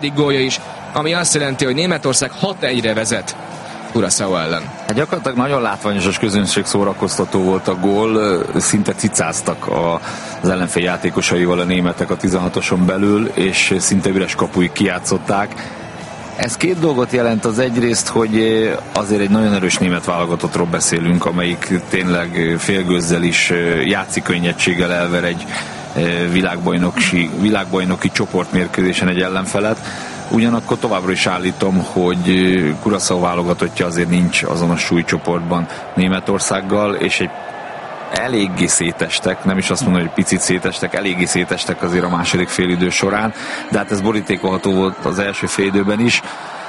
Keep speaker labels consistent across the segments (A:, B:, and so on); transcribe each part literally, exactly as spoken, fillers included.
A: gólja is, ami azt jelenti, hogy Németország hat egyre vezet Curaçao ellen.
B: Hát gyakorlatilag nagyon látványosos közönség szórakoztató volt a gól, szinte cicáztak az ellenfél játékosaival a németek a tizenhatoson belül, és szinte üres kapuig kijátszották. Ez két dolgot jelent, az egyrészt, hogy azért egy nagyon erős német válogatottról beszélünk, amelyik tényleg félgőzzel is játszik könnyedséggel elver egy világbajnoki, világbajnoki csoportmérkőzésen egy ellenfelet. Ugyanakkor továbbra is állítom, hogy Curaçao válogatottja azért nincs azon a súlycsoportban Németországgal, és egy eléggé szétestek, nem is azt mondom, hogy picit szétestek, eléggé szétestek azért a második félidő során, de hát ez borítékolható volt az első félidőben is.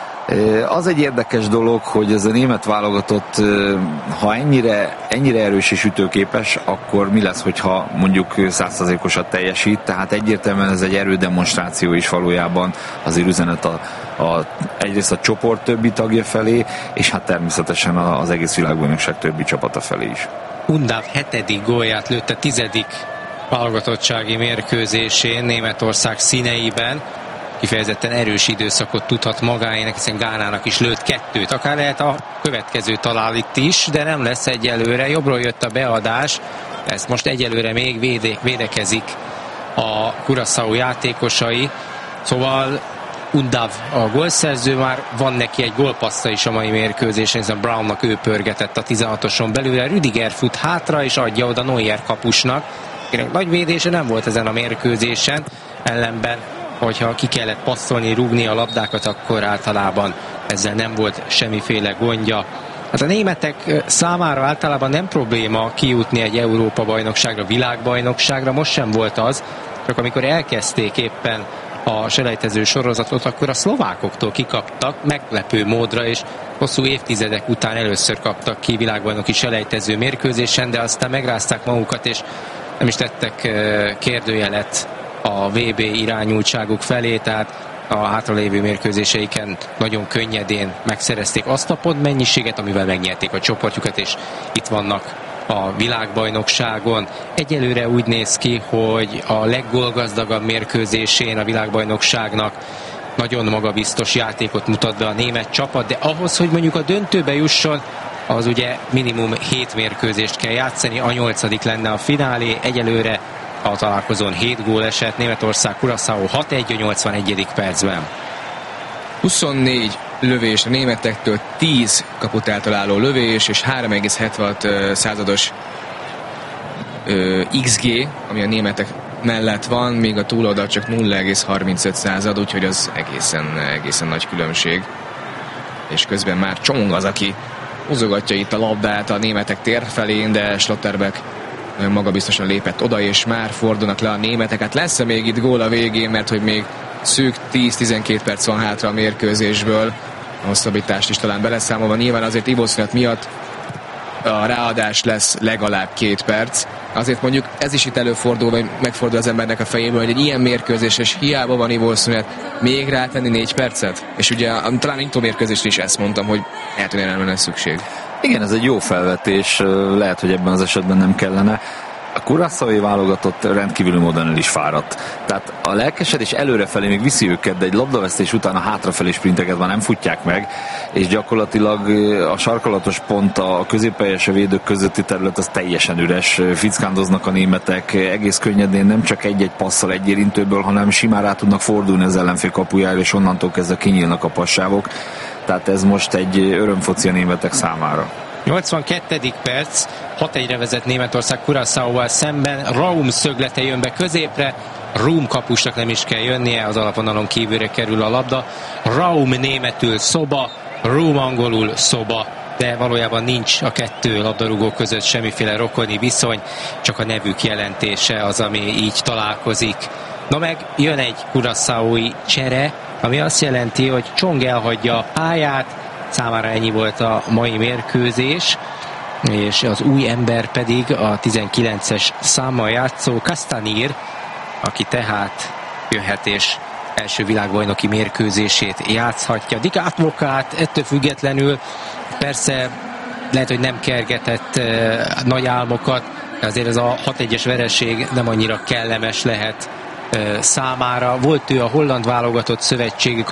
B: Az egy érdekes dolog, hogy ez a német válogatott, ha ennyire, ennyire erős és ütőképes, akkor mi lesz, hogyha mondjuk száz százalékosat teljesít, tehát egyértelműen ez egy erődemonstráció is valójában azért üzenet a, a, egyrészt a csoport többi tagja felé, és hát természetesen az egész világbajnokság többi csapata felé is.
C: Undav hetedik gólját lőtte tizedik válogatottsági mérkőzésén Németország színeiben. Kifejezetten erős időszakot tudhat magáénak, hiszen Gánának is lőtt kettőt. Akár lehet a következő talál itt is, de nem lesz egyelőre. Jobbról jött a beadás, ezt most egyelőre még véde, védekezik a Curaçao játékosai. Szóval Undav a gólszerző, már van neki egy gólpassza is a mai mérkőzésen, hiszen Brownnak ő pörgetett a tizenhatoson belőle. Rüdiger fut hátra és adja oda Neuer kapusnak. Nagy védése nem volt ezen a mérkőzésen, ellenben hogyha ki kellett passzolni, rúgni a labdákat, akkor általában ezzel nem volt semmiféle gondja. Hát a németek számára általában nem probléma kijutni egy Európa-bajnokságra, világbajnokságra, most sem volt az, csak amikor elkezdték éppen a selejtező sorozatot, akkor a szlovákoktól kikaptak meglepő módra, és hosszú évtizedek után először kaptak ki világbajnoki selejtező mérkőzésen, de aztán megrázták magukat, és nem is tettek kérdőjelet a vé bé irányultságuk felé, tehát a hátralévő mérkőzéseiken nagyon könnyedén megszerezték azt a pontmennyiséget, amivel megnyerték a csoportjukat, és itt vannak a világbajnokságon. Egyelőre úgy néz ki, hogy a leggólgazdagabb mérkőzésén a világbajnokságnak nagyon magabiztos játékot mutat be a német csapat, de ahhoz, hogy mondjuk a döntőbe jusson, az ugye minimum hét mérkőzést kell játszani, a nyolcadik lenne a finálé. Egyelőre a találkozón hét gól esett, Németország Curaçao hat egy a nyolcvanegyedik percben.
A: huszonnégy lövés a németektől, tíz kaput eltaláló lövés, és három egész hetvenhat százados iksz gé, ami a németek mellett van, még a túloldal csak nulla egész harmincöt század, úgyhogy az egészen, egészen nagy különbség. És közben már Csong az, aki húzogatja itt a labdát a németek tér felén, de Schlotterbeck magabiztosan lépett oda, és már fordulnak le a németek. Hát lesz-e még itt gól a végén, mert hogy még szűk tíz-tizenkét perc van hátra a mérkőzésből, a hosszabbítást is talán beleszámolva. Nyilván azért időszünet miatt a ráadás lesz legalább két perc. Azért mondjuk ez is itt előfordul, vagy megfordul az embernek a fejéből, hogy egy ilyen mérkőzés, és hiába van időszünet, még rátenni négy percet? És ugye talán Intó mérkőzésre is ezt mondtam, hogy lehet, hogy nem lenne szükség.
B: Igen, ez egy jó felvetés, lehet, hogy ebben az esetben nem kellene. A Curaçao-i válogatott rendkívül módon el is fáradt. Tehát a lelkesedés előrefelé még viszi őket, de egy labdavesztés után a hátrafelé sprinteket már nem futják meg, és gyakorlatilag a sarkalatos pont, a középpálya és a védők közötti terület az teljesen üres. Fickándoznak a németek egész könnyedén, nem csak egy-egy passzal egy érintőből, hanem simán rá tudnak fordulni az ellenfél kapujára, és onnantól kezdve kinyílnak a passávok. Tehát ez most egy örömfoci a németek számára.
C: nyolcvankettedik perc, hat egyre vezet Németország Curaçaóval szemben, Raum szöglete jön be középre, Raum kapusnak nem is kell jönnie, az alapvonalon kívülre kerül a labda, Raum németül szoba, Raum angolul szoba, de valójában nincs a kettő labdarúgó között semmiféle rokoni viszony, csak a nevük jelentése az, ami így találkozik. Na meg jön egy curaçaói csere, ami azt jelenti, hogy Csong elhagyja a pályát, számára ennyi volt a mai mérkőzés, és az új ember pedig a tizenkilences számmal játszó Castanir, aki tehát jöhet és első világbajnoki mérkőzését játszhatja. Dick Advocaat ettől függetlenül persze lehet, hogy nem kergetett eh, nagy álmokat, de azért ez a hat egyes vereség nem annyira kellemes lehet számára. Volt ő a holland válogatott szövetségük